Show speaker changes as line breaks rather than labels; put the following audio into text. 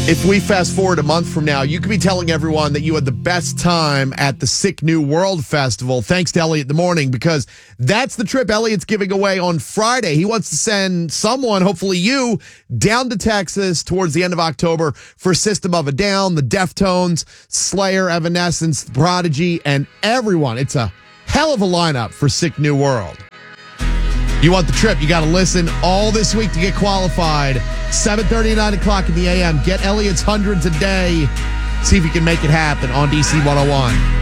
If we fast forward a month from now, you could be telling everyone that you had the best time at the Sick New World Festival, thanks to Elliot in the Morning, because that's the trip Elliot's giving away on Friday. He wants to send someone, hopefully you, down to Texas towards the end of October for System of a Down, the Deftones, Slayer, Evanescence, Prodigy, and everyone. It's a hell of a lineup for Sick New World. You want the trip, you got to listen all this week to get qualified. 7:30, 9 o'clock in the a.m. Get Elliot's hundreds a day. See if you can make it happen on DC 101.